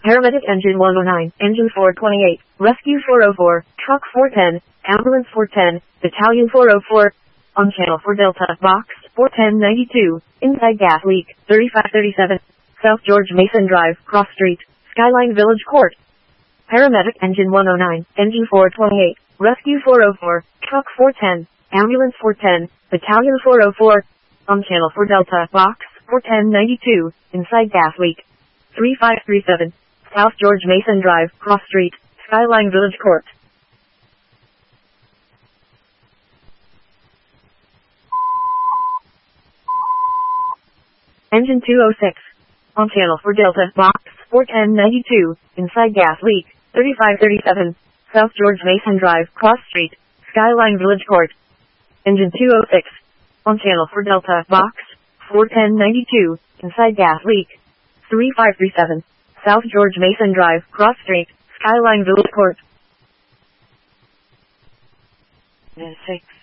Paramedic Engine 109, Engine 428, Rescue 404, Truck 410, Ambulance 410, Battalion 404, on Channel 4 Delta, Box 41092, inside gas leak, 3537, South George Mason Drive, Cross Street, Skyline Village Court. Paramedic Engine 109, Engine 428, Rescue 404, Truck 410, Ambulance 410, Battalion 404, on Channel 4 Delta, Box 41092, inside gas leak, 3537, South George Mason Drive, Cross Street, Skyline Village Court. Engine 206, on Channel 4 Delta, Box 41092, inside gas leak, 3537, South George Mason Drive, Cross Street, Skyline Village Court. Engine 206, on Channel 4 Delta, Box 41092, inside gas leak, 3537, South George Mason Drive, Cross Street, Skyline Village Court. 6.